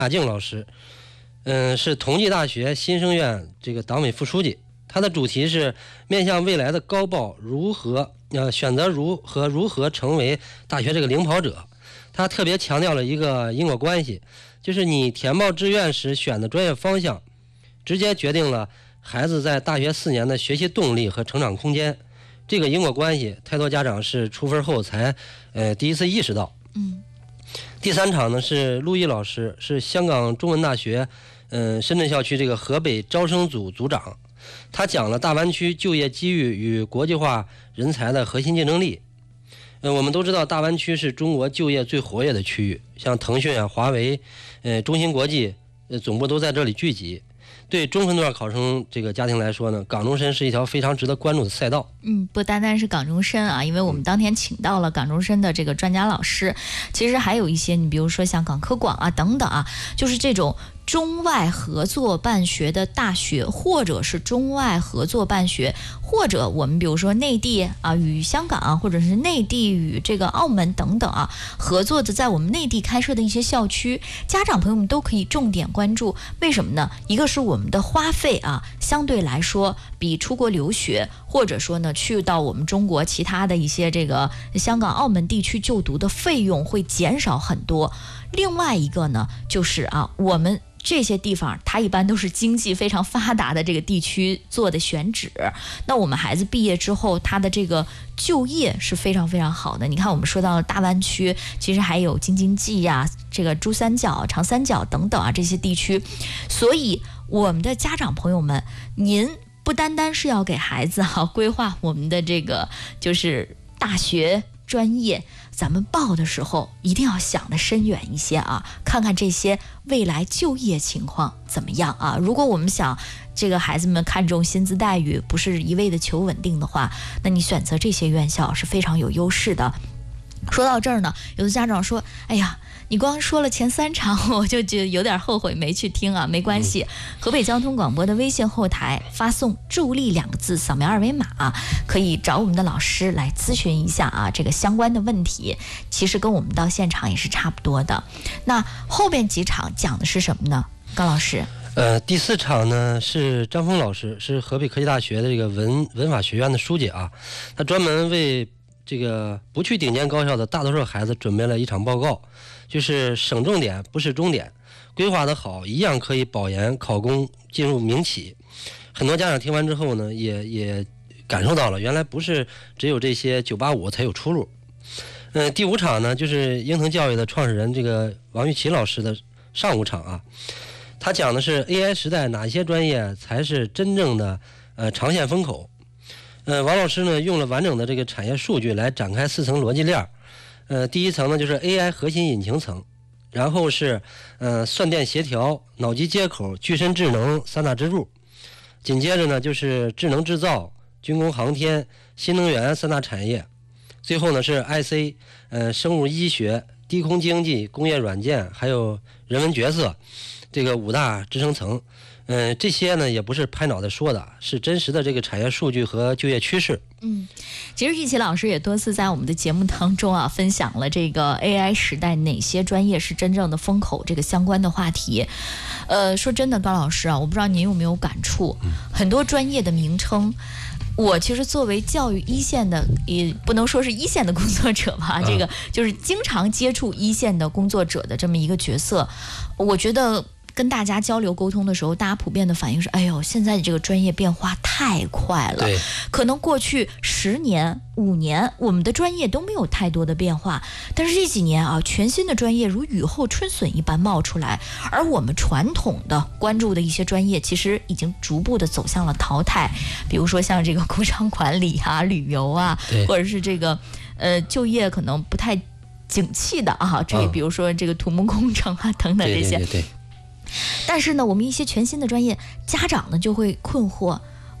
马静老师，是同济大学新生院这个党委副书记。他的主题是面向未来的高报选择如何成为大学这个领跑者。他特别强调了一个因果关系，就是你填报志愿时选的专业方向，直接决定了孩子在大学4年的学习动力和成长空间。这个因果关系，太多家长是出分后才第一次意识到。第3场呢是陆毅老师，是香港中文大学深圳校区这个河北招生组组长。他讲了大湾区就业机遇与国际化人才的核心竞争力。我们都知道大湾区是中国就业最活跃的区域，像腾讯啊、华为、中芯国际总部都在这里聚集。对中分段考生这个家庭来说呢，港中深是一条非常值得关注的赛道。 不单单是港中深啊，因为我们当天请到了港中深的这个专家老师，其实还有一些，你比如说像港科广啊等等啊，就是这种中外合作办学的大学，或者是中外合作办学，或者我们比如说内地啊与香港啊，或者是内地与这个澳门等等啊合作的，在我们内地开设的一些校区，家长朋友们都可以重点关注。为什么呢？一个是我们的花费啊，相对来说比出国留学，或者说呢去到我们中国其他的一些这个香港、澳门地区就读的费用会减少很多。另外一个呢，就是我们这些地方它一般都是经济非常发达的这个地区做的选址，那我们孩子毕业之后他的这个就业是非常非常好的。你看我们说到了大湾区，其实还有京津冀呀、这个珠三角、长三角等等啊这些地区，所以我们的家长朋友们，您不单单是要给孩子规划我们的这个就是大学专业，咱们报的时候一定要想得深远一些啊，看看这些未来就业情况怎么样啊。如果我们想这个孩子们看重薪资待遇，不是一味的求稳定的话，那你选择这些院校是非常有优势的。说到这儿呢，有的家长说，哎呀，你光说了前3场，我就觉得有点后悔没去听啊。没关系，河北交通广播的微信后台发送助力2个字，扫描2维码可以找我们的老师来咨询一下这个相关的问题，其实跟我们到现场也是差不多的。那后边几场讲的是什么呢，高老师？ 第4场呢是张峰老师，是河北科技大学的这个文法学院的书记他专门为这个不去顶尖高校的大多数孩子准备了一场报告，就是省重点不是终点，规划的好一样可以保研考公进入民企。很多家长听完之后呢，也感受到了，原来不是只有这些985才有出路。第5场呢就是英腾教育的创始人这个王玉琪老师的上午场他讲的是 AI 时代哪些专业才是真正的长线风口。王老师呢用了完整的这个产业数据来展开4层逻辑链。第一层呢就是 AI 核心引擎层，然后是算电协调、脑机接口、具身智能3大支柱，紧接着呢就是智能制造、军工航天、新能源3大产业，最后呢是 IC、生物医学、低空经济、工业软件还有人文角色，这个5大支撑层。这些呢也不是拍脑袋说的，是真实的这个产业数据和就业趋势。 其实玉琪老师也多次在我们的节目当中分享了这个 AI 时代哪些专业是真正的风口这个相关的话题。说真的，高老师我不知道您有没有感触，很多专业的名称，我其实作为教育一线的，也不能说是一线的工作者吧，这个就是经常接触一线的工作者的这么一个角色，我觉得跟大家交流沟通的时候，大家普遍的反应是，哎呦，现在这个专业变化太快了，可能过去10年、5年，我们的专业都没有太多的变化，但是这几年全新的专业如雨后春笋一般冒出来，而我们传统的关注的一些专业，其实已经逐步的走向了淘汰。比如说像这个工商管理旅游或者是这个就业可能不太景气的这比如说这个土木工程等等这些。 对。 但是呢，我们一些全新的专业，家长呢就会困惑，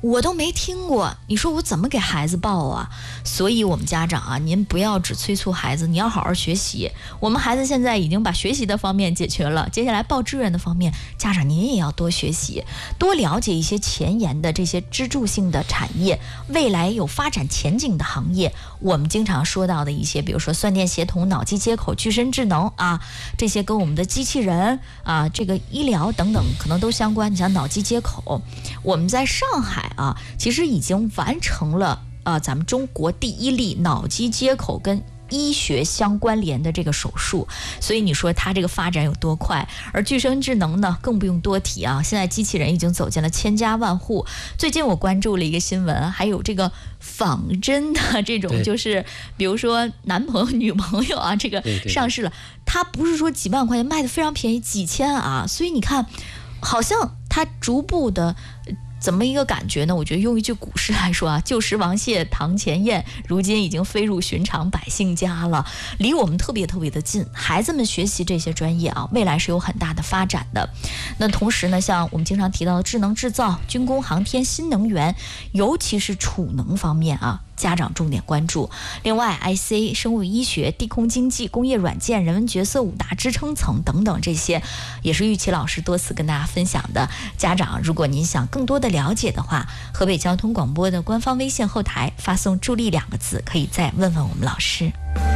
我都没听过，你说我怎么给孩子报啊？所以我们家长啊，您不要只催促孩子，你要好好学习。我们孩子现在已经把学习的方面解决了，接下来报志愿的方面，家长您也要多学习，多了解一些前沿的这些支柱性的产业，未来有发展前景的行业。我们经常说到的一些，比如说算电协同、脑机接口、具身智能啊，这些跟我们的机器人啊、这个医疗等等可能都相关。你像脑机接口，我们在上海啊，其实已经完成了咱们中国第一例脑机接口跟医学相关联的这个手术，所以你说它这个发展有多快？而具身智能呢，更不用多提啊！现在机器人已经走进了千家万户。最近我关注了一个新闻，还有这个仿真的这种，就是比如说男朋友、女朋友啊，这个上市了，它不是说几万块钱卖的非常便宜，几千啊！所以你看，好像它逐步的。怎么一个感觉呢？我觉得用一句古诗来说啊，旧时王谢堂前燕，如今已经飞入寻常百姓家了，离我们特别特别的近。孩子们学习这些专业啊，未来是有很大的发展的。那同时呢，像我们经常提到的智能制造、军工航天、新能源，尤其是储能方面啊，家长重点关注。另外 IC、生物医学、地空经济、工业软件、人文角色5大支撑层等等，这些也是玉琪老师多次跟大家分享的。家长，如果您想更多的了解的话，河北交通广播的官方微信后台发送助力2个字，可以再问问我们老师。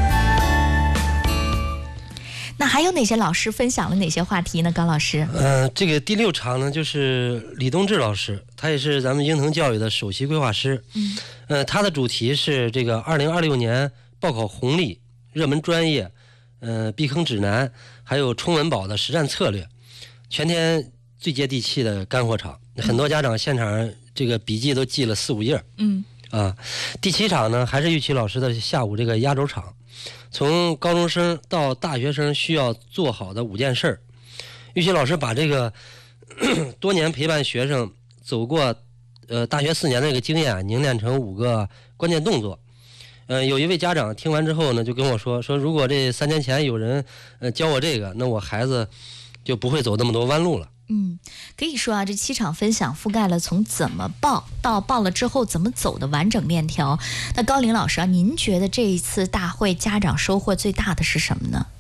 那还有哪些老师分享了哪些话题呢？高老师， 这个第6场呢，就是李东志老师，他也是咱们英腾教育的首席规划师。他的主题是这个2026年报考红利、热门专业、避坑指南，还有冲稳保的实战策略，全天最接地气的干货场。很多家长现场这个笔记都记了4、5页。第7场呢，还是玉琪老师的下午这个压轴场。从高中生到大学生需要做好的5件事儿，玉琪老师把这个多年陪伴学生走过大学4年的这个经验凝练成5个关键动作。有一位家长听完之后呢，就跟我说如果这3年前有人教我这个，那我孩子就不会走那么多弯路了。 可以说啊，这7场分享覆盖了从怎么报到报了之后怎么走的完整链条。那高林老师啊，您觉得这一次大会家长收获最大的是什么呢？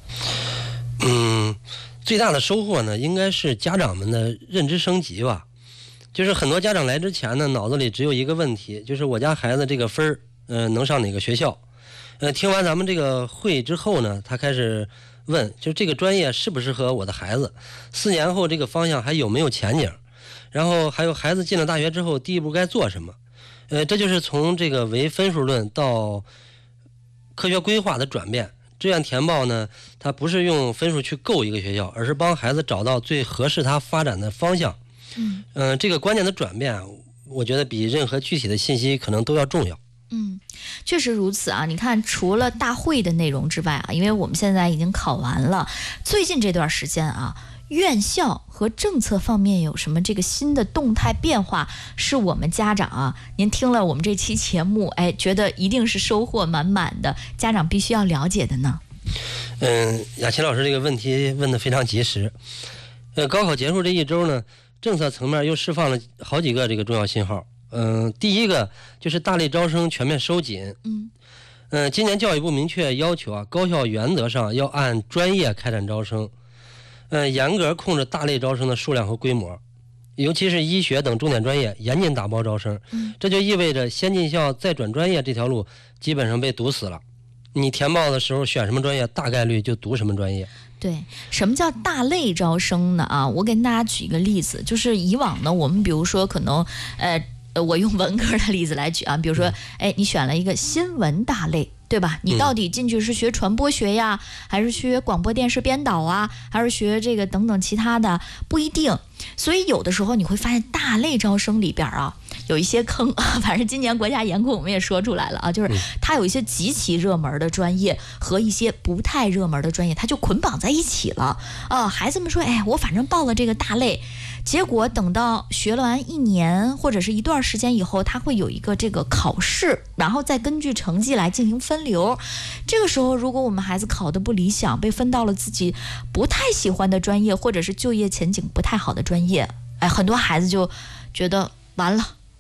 最大的收获呢，应该是家长们的认知升级吧。就是很多家长来之前呢，脑子里只有一个问题，就是我家孩子这个分儿，能上哪个学校？听完咱们这个会之后呢，他开始问，就这个专业适不适合我的孩子？4年后这个方向还有没有前景？然后还有孩子进了大学之后，第一步该做什么？这就是从这个唯分数论到科学规划的转变。志愿填报呢，它不是用分数去够一个学校，而是帮孩子找到最合适他发展的方向。这个关键的转变，我觉得比任何具体的信息可能都要重要。 确实如此啊！你看，除了大会的内容之外啊，因为我们现在已经考完了，最近这段时间啊，院校和政策方面有什么这个新的动态变化，是我们家长啊，您听了我们这期节目，觉得一定是收获满满的，家长必须要了解的呢？ 雅琴老师这个问题问得非常及时。高考结束这1周呢，政策层面又释放了好几个这个重要信号。第一个就是大类招生全面收紧。今年教育部明确要求啊，高校原则上要按专业开展招生，严格控制大类招生的数量和规模，尤其是医学等重点专业严禁打包招生。这就意味着先进校再转专业这条路基本上被堵死了。你填报的时候选什么专业，大概率就读什么专业。 对，什么叫大类招生呢？啊，我给大家举一个例子，就是以往呢，我们比如说可能我用文科的例子来举啊，比如说，你选了一个新闻大类，对吧？你到底进去是学传播学呀，还是学广播电视编导啊，还是学这个等等其他的，不一定。所以有的时候你会发现大类招生里边啊，有一些坑啊，反正今年国家严控我们也说出来了啊，就是它有一些极其热门的专业和一些不太热门的专业，它就捆绑在一起了啊。孩子们说，我反正报了这个大类，结果等到学了完1年或者是一段时间以后，他会有一个这个考试，然后再根据成绩来进行分流。这个时候如果我们孩子考得不理想，被分到了自己不太喜欢的专业，或者是就业前景不太好的专业，很多孩子就觉得完了，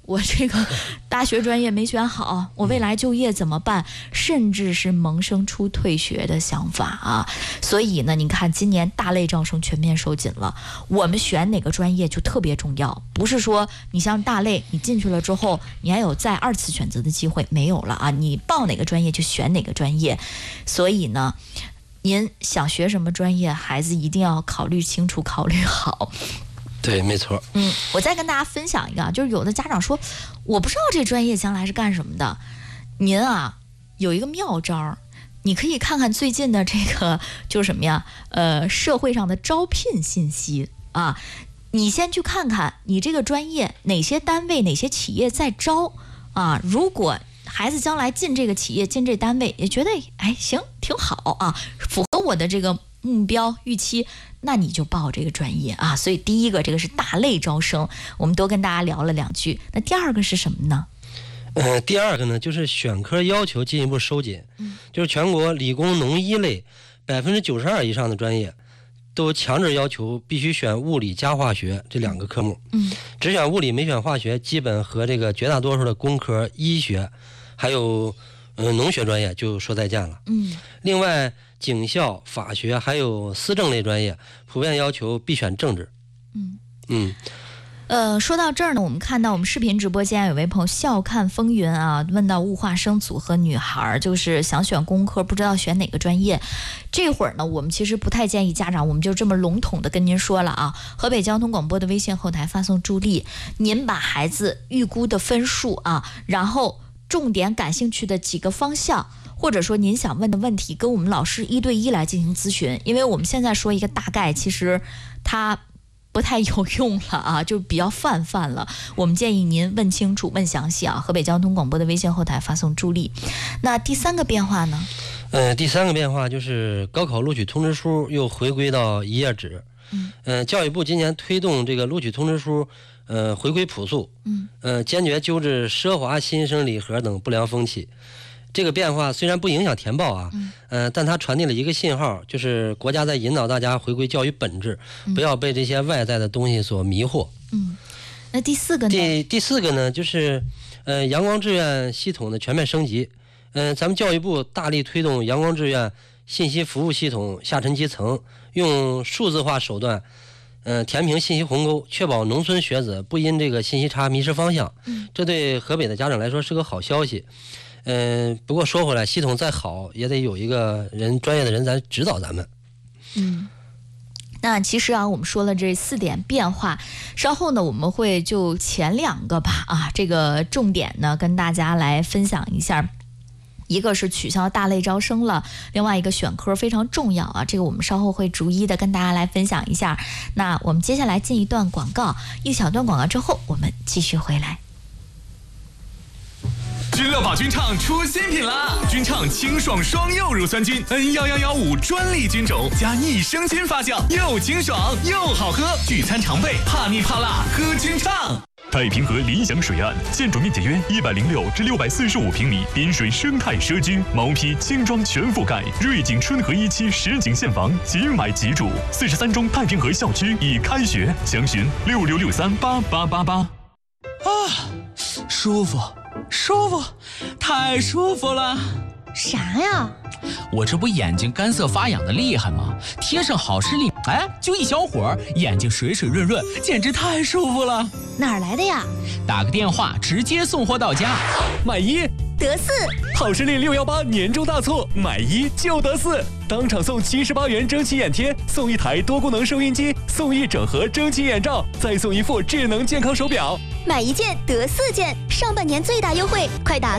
我这个大学专业没选好，我未来就业怎么办？甚至是萌生出退学的想法啊！所以呢，你看今年大类招生全面收紧了，我们选哪个专业就特别重要，不是说你像大类，你进去了之后，你还有再2次选择的机会，没有了啊！你报哪个专业就选哪个专业，所以呢，您想学什么专业，孩子一定要考虑清楚、考虑好。 对，没错。 我再跟大家分享一个，就是有的家长说，我不知道这专业将来是干什么的。您啊，有一个妙招，你可以看看最近的这个就是什么呀？社会上的招聘信息啊，你先去看看你这个专业哪些单位、哪些企业在招啊。如果孩子将来进这个企业、进这单位，也觉得哎行挺好啊，符合我的这个目标预期，那你就报这个专业啊。所以第一个，这个是大类招生，我们多跟大家聊了2句。那第二个是什么呢？ 第二个呢，就是选科要求进一步收紧，就是全国理工农医类92%以上的专业都强制要求必须选物理加化学这2个科目，只选物理没选化学，基本和这个绝大多数的工科、医学还有农学专业就说再见了。另外警校、法学还有思政类专业普遍要求必选政治。 说到这儿呢，我们看到我们视频直播间有位朋友笑看风云啊，问到物化生组合女孩，就是想选工科，不知道选哪个专业。这会儿呢，我们其实不太建议家长，我们就这么笼统的跟您说了啊。河北交通广播的微信后台发送助力，您把孩子预估的分数啊，然后重点感兴趣的几个方向，或者说您想问的问题，跟我们老师1对1来进行咨询。因为我们现在说一个大概，其实它不太有用了啊，就比较泛了。我们建议您问清楚、问详细啊。河北交通广播的微信后台发送助力。那第3个变化呢？ 第3个变化就是高考录取通知书又回归到1页纸。教育部今年推动这个录取通知书回归朴素，坚决纠治奢华新生礼盒等不良风气。这个变化虽然不影响填报啊，但它传递了一个信号，就是国家在引导大家回归教育本质，不要被这些外在的东西所迷惑。 那第4个呢？ 第4个呢，就是阳光志愿系统的全面升级。咱们教育部大力推动阳光志愿信息服务系统下沉基层，用数字化手段填平信息鸿沟，确保农村学子不因这个信息差迷失方向。这对河北的家长来说是个好消息。不过说回来，系统再好也得有一个专业的人来指导咱们。 那其实啊，我们说了这4点变化，稍后呢我们会就前2个吧啊，这个重点呢跟大家来分享一下。一个是取消大类招生了，另外一个选科非常重要啊，这个我们稍后会逐一的跟大家来分享一下。那我们接下来进一段广告，一小段广告之后，我们继续回来。 君乐宝菌畅出新品啦！菌畅清爽双柚乳酸菌 N11115专利菌种加益生菌发酵，又清爽又好喝，聚餐常备，怕腻怕辣喝菌畅。 太平河理想水岸，建筑面积约106至645平米，滨水生态社区，毛坯轻装全覆盖，瑞景春和1期实景现房，即买即住。43中太平河校区已开学，详询66638888。 舒服，太舒服了。 啥呀？ 我这不眼睛干涩发痒的厉害吗？贴上好视力，就一小会儿，眼睛水水润润，简直太舒服了。 哪儿来的呀？ 打个电话，直接送货到家。 买1 得4， 好视力618年终大促，买1就得4，当场送78元蒸汽眼贴，送1台多功能收音机，送1整盒蒸汽眼罩，再送1副智能健康手表。 买1件得4件，上半年最大优惠，快打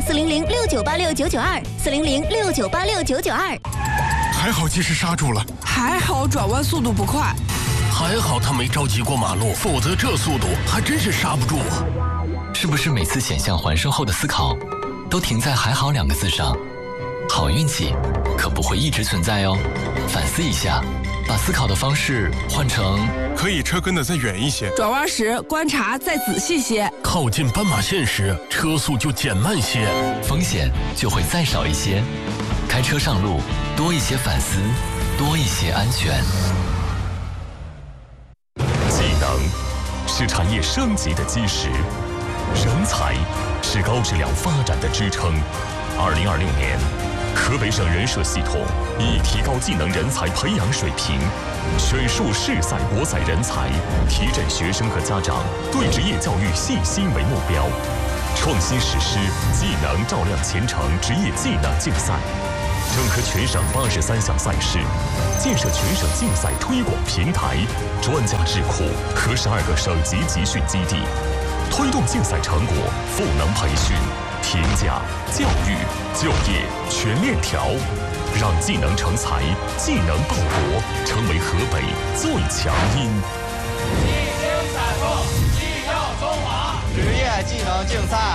40069869929，40069869992。 还好及时刹住了， 还好转弯速度不快， 还好他没着急过马路，否则这速度还真是刹不住啊。 是不是每次险象环生后的思考都停在还好2个字上？好运气可不会一直存在哦，反思一下，把思考的方式换成可以车跟得再远一些， 转弯时观察再仔细些， 靠近斑马线时车速就减慢些， 风险就会再少一些。开车上路多一些反思，多一些安全。 技能是产业升级的基石， 人才是高质量发展的支撑。2026年，河北省人社系统以提高技能人才培养水平，选树市赛国赛人才，提振学生和家长对职业教育信心为目标，创新实施技能照亮前程职业技能竞赛，整合全省83项赛事，建设全省竞赛推广平台、专家智库和12个省级集训基地，推动竞赛成果赋能培训、评价、教育、就业全链条，让技能成才、技能报国成为河北最强音。 技精采购，技耀中华，职业技能竞赛